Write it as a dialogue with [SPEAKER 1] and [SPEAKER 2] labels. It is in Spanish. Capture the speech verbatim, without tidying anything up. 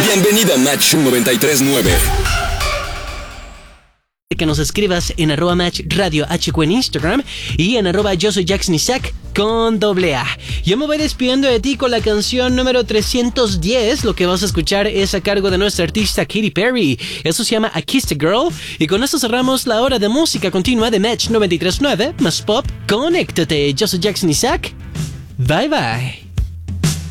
[SPEAKER 1] Bienvenida a Match noventa y tres nueve.
[SPEAKER 2] Que nos escribas en arroba match radio H Q en Instagram y en arroba yo soy Jackson Isaac con doble A. Yo me voy despidiendo de ti con la canción número trescientos diez. Lo que vas a escuchar es a cargo de nuestra artista Katy Perry. Eso se llama I Kissed a Girl. Y con esto cerramos la hora de música continua de Match noventa y tres nueve más pop. Conéctate. Yo soy Jackson Isaac. Bye bye.